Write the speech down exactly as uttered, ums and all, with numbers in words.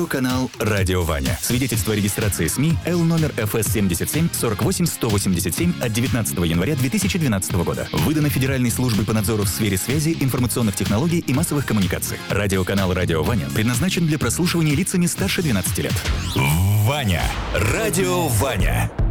Радиоканал «Радио Ваня». Свидетельство о регистрации СМИ Л номер эф эс семьдесят семь сорок восемь сто восемьдесят семь от девятнадцатого января две тысячи двенадцатого года. Выдано Федеральной службой по надзору в сфере связи, информационных технологий и массовых коммуникаций. Радиоканал «Радио Ваня» предназначен для прослушивания лицами старше двенадцати лет. Ваня. Радио Ваня.